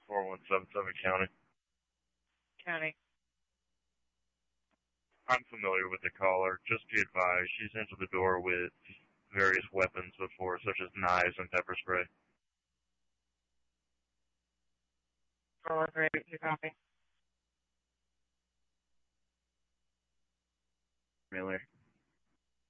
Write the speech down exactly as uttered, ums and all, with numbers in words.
four one seven seven County. County. I'm familiar with the caller. Just be advised, she's entered the door with various weapons before, such as knives and pepper spray. four one three, you copy. Miller.